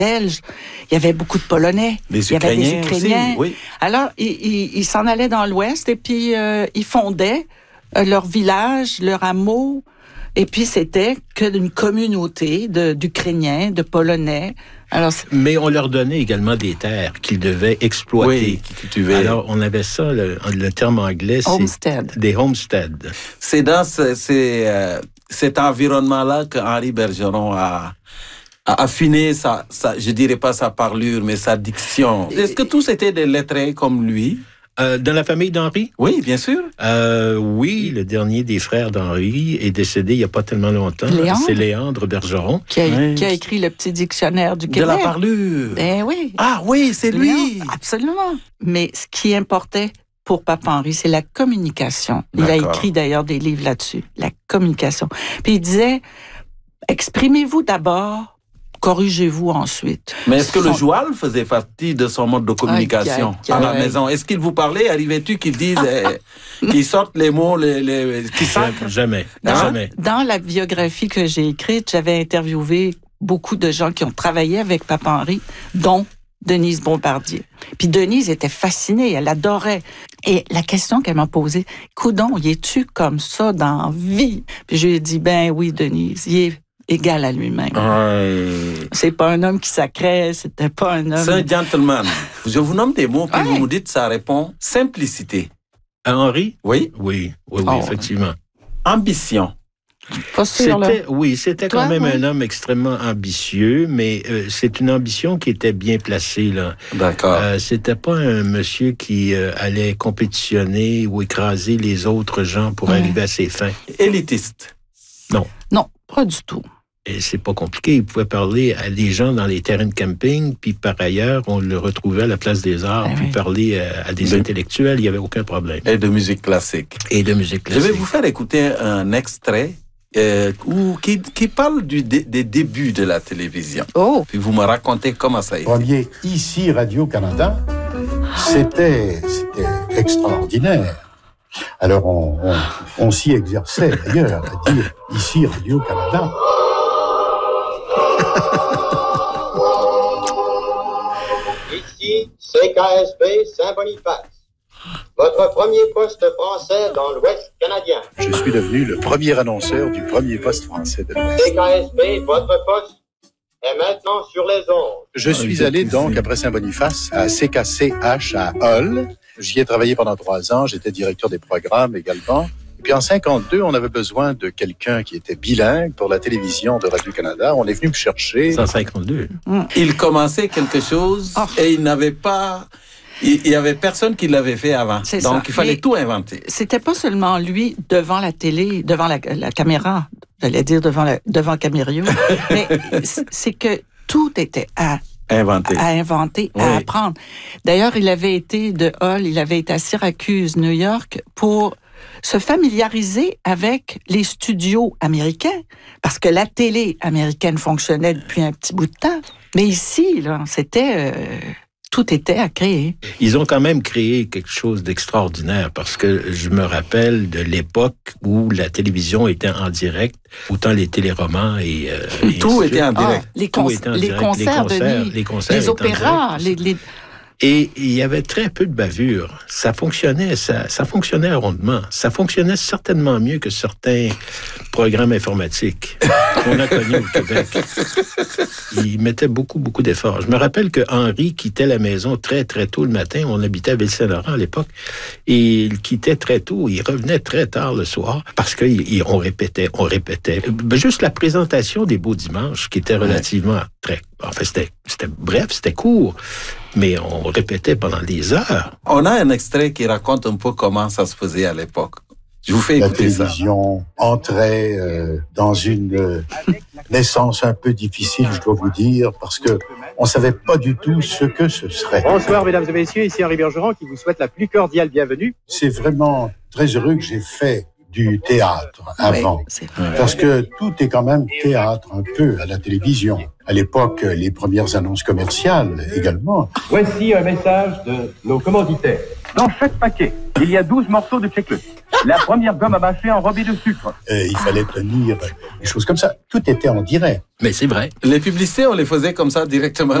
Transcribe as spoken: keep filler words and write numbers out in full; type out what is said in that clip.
Belges, il y avait beaucoup de Polonais, des il y avait des Ukrainiens. Aussi, oui. Alors, ils, ils, ils s'en allaient dans l'Ouest et puis euh, ils fondaient euh, leur village, leur hameau. Et puis, c'était que d'une communauté de, d'Ukrainiens, de Polonais. Alors, mais on leur donnait également des terres qu'ils devaient exploiter. Oui, qui cultivaient. Alors, on avait ça, le, le terme anglais, c'est homestead. Des homesteads. C'est dans ce, c'est, euh, cet environnement-là que Henri Bergeron a, a affiné sa, sa, je dirais pas sa parlure, mais sa diction. Est-ce que tous étaient des lettrés comme lui? Euh, dans la famille d'Henri? Oui, bien sûr. Euh, oui, le dernier des frères d'Henri est décédé il n'y a pas tellement longtemps. Léandre? C'est Léandre Bergeron. Qui a, oui. qui a écrit le petit dictionnaire du Québec. De la parlure. Ben oui. Ah oui, c'est lui. Léandre, absolument. Mais ce qui importait pour Papa Henri, c'est la communication. Il D'accord. a écrit d'ailleurs des livres là-dessus. La communication. Puis il disait, exprimez-vous d'abord, corrigez-vous ensuite. Mais est-ce que Son... le joual faisait partie de son mode de communication aïe, aïe, à la aïe. maison? Est-ce qu'il vous parlait? Arrivais-tu qu'il dise, eh, qu'il sorte les mots, les, les, qui sacrent? Jamais, Dans, jamais. Dans la biographie que j'ai écrite, j'avais interviewé beaucoup de gens qui ont travaillé avec Papa Henri, dont Denise Bombardier. Puis Denise était fascinée, elle adorait. Et la question qu'elle m'a posée, coudon, y es-tu comme ça dans la vie? Puis je lui ai dit, ben oui, Denise, il est égal à lui-même. Euh... C'est pas un homme qui sacrait, c'était pas un homme... C'est un gentleman. Je vous nomme des mots, puis Ouais. vous me dites, ça répond simplicité. À Henri? Oui. Oui, oui, oui, Oh. effectivement. Ambition. Pas sûr, là. C'était, oui, c'était Toi, quand même oui. un homme extrêmement ambitieux, mais euh, c'est une ambition qui était bien placée, là. D'accord. Euh, c'était pas un monsieur qui euh, allait compétitionner ou écraser les autres gens pour Ouais. arriver à ses fins. Élitiste. Non. Non, pas du tout. Et c'est pas compliqué. Il pouvait parler à des gens dans les terrains de camping, puis par ailleurs, on le retrouvait à la place des arts, Ben puis oui. parler à, à des De- intellectuels, il y avait aucun problème. Et de musique classique. Et de musique Je classique. vais vous faire écouter un extrait euh, où, qui, qui parle du, des, des débuts de la télévision. Oh! Puis vous me racontez comment ça a été. Premier ici Radio-Canada, c'était, c'était extraordinaire. Alors on, on, on s'y exerçait d'ailleurs à dire ici Radio-Canada. Ici, C K S B Saint-Boniface. Votre premier poste français dans l'Ouest canadien. Je suis devenu le premier annonceur du premier poste français de l'Ouest. C K S B, votre poste est maintenant sur les ondes. Je suis allé donc après Saint-Boniface à C K C H à Hull. J'y ai travaillé pendant trois ans. J'étais directeur des programmes également. Et puis en cinquante-deux, on avait besoin de quelqu'un qui était bilingue pour la télévision de Radio-Canada. On est venu me chercher. cent cinquante-deux. Il commençait quelque chose Oh. et il n'avait pas... Il il y avait personne qui l'avait fait avant. C'est Donc ça. il fallait Mais- tout inventer. C'était pas seulement lui devant la télé, devant la, la caméra, j'allais dire devant, la, devant Camério, mais c- c'est que tout était à, Inventer. à inventer, Oui. à apprendre. D'ailleurs, il avait été de Hull, il avait été à Syracuse, New York, pour se familiariser avec les studios américains, parce que la télé américaine fonctionnait depuis un petit bout de temps. Mais ici, là, c'était... euh, tout était à créer. Ils ont quand même créé quelque chose d'extraordinaire parce que je me rappelle de l'époque où la télévision était en direct, autant les téléromans et... euh, et Tout ainsi de était suite. en direct. Ah, les, Tout cons- était en les direct. concerts, les concerts, Denis, les concerts les étaient en opéras, les, direct. les... Et il y avait très peu de bavures. Ça fonctionnait, ça, ça fonctionnait rondement. Ça fonctionnait certainement mieux que certains programmes informatiques qu'on a connus au Québec. Ils mettaient beaucoup, beaucoup d'efforts. Je me rappelle que Henri quittait la maison très, très tôt le matin. On habitait à Ville-Saint-Laurent à l'époque. Et il quittait très tôt. Il revenait très tard le soir parce qu'on répétait, on répétait. Juste la présentation des Beaux Dimanches qui était relativement très... Enfin, c'était, c'était bref, c'était court. Mais on répétait pendant des heures. On a un extrait qui raconte un peu comment ça se faisait à l'époque. Je vous fais La écouter ça. télévision entrait euh, dans une euh, naissance un peu difficile, je dois vous dire, parce que on savait pas du tout ce que ce serait. Bonsoir, mesdames et messieurs, ici Henri Bergeron qui vous souhaite la plus cordiale bienvenue. C'est vraiment très heureux que j'ai fait du théâtre avant. Oui, c'est vrai. Parce que tout est quand même théâtre un peu à la télévision. À l'époque, les premières annonces commerciales également. Voici un message de nos commanditaires. Dans chaque paquet, il y a douze morceaux de check-le. La première gomme à mâcher enrobée de sucre. Euh, il fallait tenir des choses comme ça. Tout était en direct. Mais c'est vrai. Les publicités, on les faisait comme ça directement.